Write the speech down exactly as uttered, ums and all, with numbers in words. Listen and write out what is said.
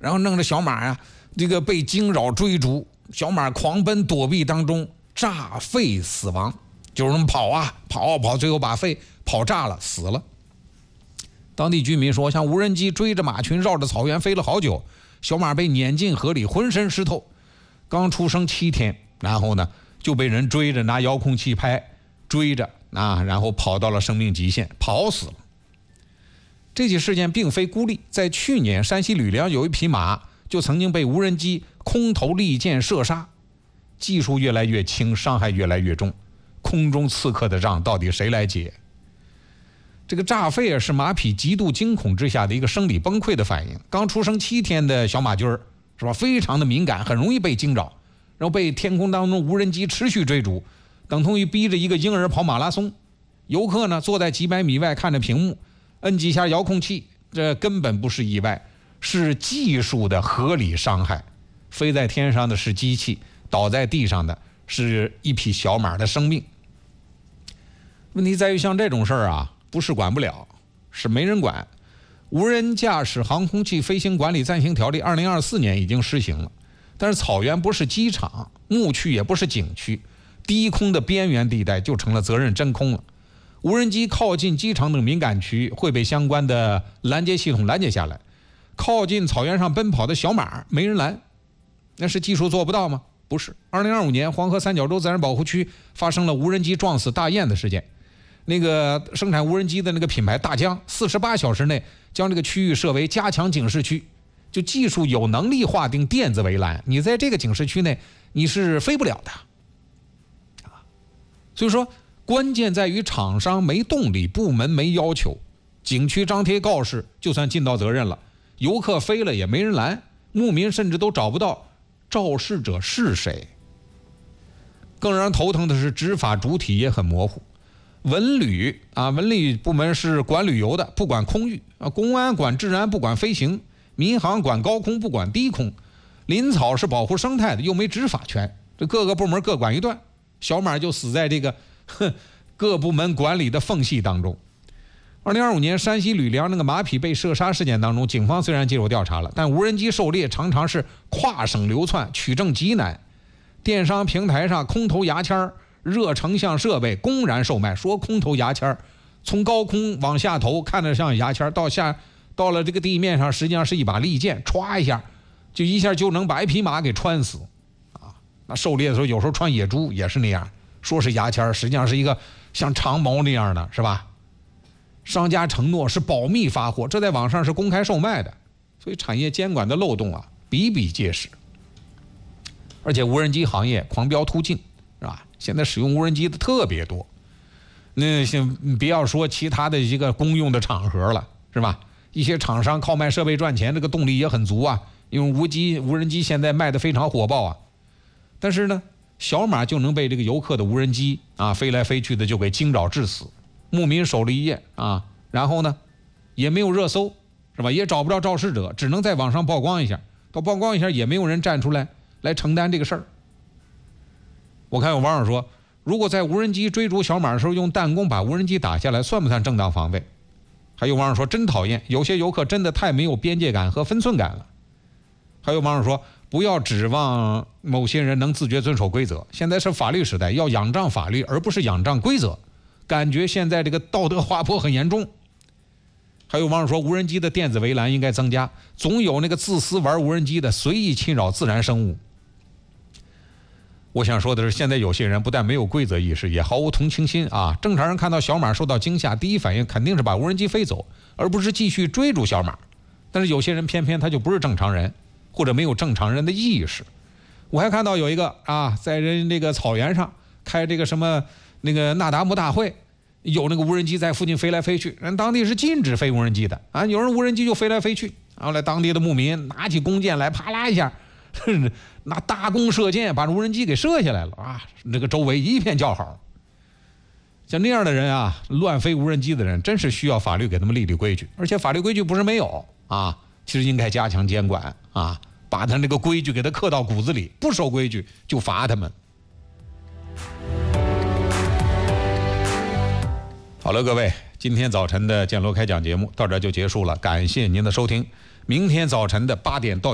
然后弄着小马啊，这个被惊扰追逐，小马狂奔躲避当中炸肺死亡，就是那么跑啊跑啊跑，最后把肺跑炸了，死了。当地居民说，像无人机追着马群绕着草原飞了好久，小马被碾进河里，浑身湿透，刚出生七天，然后呢就被人追着拿遥控器拍，追着啊，然后跑到了生命极限，跑死了。这起事件并非孤立，在去年山西吕梁有一匹马就曾经被无人机空投利箭射杀，技术越来越轻，伤害越来越重，空中刺客的仗到底谁来解？这个炸肺啊，是马匹极度惊恐之下的一个生理崩溃的反应。刚出生七天的小马驹儿是吧，非常的敏感，很容易被惊扰，然后被天空当中无人机持续追逐，等同于逼着一个婴儿跑马拉松。游客呢坐在几百米外看着屏幕，摁几下遥控器，这根本不是意外，是技术的合理伤害。飞在天上的是机器，倒在地上的是一匹小马的生命。问题在于像这种事儿啊，不是管不了，是没人管。无人驾驶航空器飞行管理暂行条例二零二四年已经施行了，但是草原不是机场，牧区也不是景区，低空的边缘地带就成了责任真空了。无人机靠近机场等敏感区会被相关的拦截系统拦截下来，靠近草原上奔跑的小马没人拦，那是技术做不到吗？不是。二零二五年黄河三角洲自然保护区发生了无人机撞死大雁的事件，那个生产无人机的那个品牌大疆四十八小时内将这个区域设为加强警示区，就技术有能力划定电子围栏，你在这个警示区内你是飞不了的。所以说关键在于厂商没动力，部门没要求，景区张贴告示就算尽到责任了，游客飞了也没人拦，牧民甚至都找不到肇事者是谁。更让人头疼的是执法主体也很模糊。文旅啊，文旅部门是管旅游的，不管空域啊；公安管治安，不管飞行；民航管高空，不管低空；林草是保护生态的，又没执法权。这各个部门各管一段，小马就死在这个哼各部门管理的缝隙当中。二零二五年山西吕梁那个马匹被射杀事件当中，警方虽然介入调查了，但无人机狩猎常常是跨省流窜，取证极难。电商平台上空投牙签、热成像设备公然售卖，说空投牙签，从高空往下投看着像牙签，到下到了这个地面上实际上是一把利剑，歘一下就一下就能把一匹马给穿死啊！那狩猎的时候有时候穿野猪也是那样，说是牙签，实际上是一个像长矛那样的，是吧？商家承诺是保密发货，这在网上是公开售卖的，所以产业监管的漏洞啊比比皆是。而且无人机行业狂飙突进，是吧？现在使用无人机的特别多，那先不要说其他的一个公用的场合了，是吧？一些厂商靠卖设备赚钱，这个动力也很足啊，因为无机无人机现在卖的非常火爆啊。但是呢，小马就能被这个游客的无人机啊飞来飞去的就给惊扰致死，牧民守了一夜啊，然后呢也没有热搜，是吧？也找不到肇事者，只能在网上曝光一下，到曝光一下也没有人站出来来承担这个事儿。我看有网友说，如果在无人机追逐小马的时候用弹弓把无人机打下来，算不算正当防卫？还有网友说真讨厌，有些游客真的太没有边界感和分寸感了。还有网友说，不要指望某些人能自觉遵守规则，现在是法律时代，要仰仗法律而不是仰仗规则，感觉现在这个道德滑坡很严重。还有网友说，无人机的电子围栏应该增加，总有那个自私玩无人机的随意侵扰自然生物。我想说的是，现在有些人不但没有规则意识，也毫无同情心啊！正常人看到小马受到惊吓，第一反应肯定是把无人机飞走，而不是继续追逐小马。但是有些人偏偏他就不是正常人，或者没有正常人的意识。我还看到有一个啊，在人那个草原上开这个什么那个纳达慕大会，有那个无人机在附近飞来飞去，人当地是禁止飞无人机的啊，有人无人机就飞来飞去，然后来当地的牧民拿起弓箭来，啪啦一下。拿大弓射箭把无人机给射下来了啊！这个周围一片叫好。像那样的人啊，乱飞无人机的人，真是需要法律给他们立立规矩。而且法律规矩不是没有啊，其实应该加强监管啊，把他那个规矩给他刻到骨子里，不守规矩就罚他们。好了，各位，今天早晨的建楼开讲节目到这就结束了，感谢您的收听。明天早晨的八点到